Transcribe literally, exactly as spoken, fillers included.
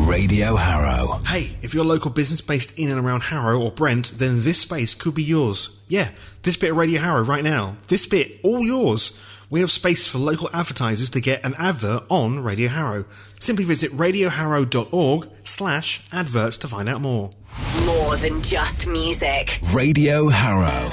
Radio Harrow. Hey, if you're a local business based in and around Harrow or Brent, then this space could be yours. Yeah, this bit of Radio Harrow right now. This bit, all yours. We have space for local advertisers to get an advert on Radio Harrow. Simply visit radioharrow.org slash adverts to find out more. More than just music. Radio Harrow.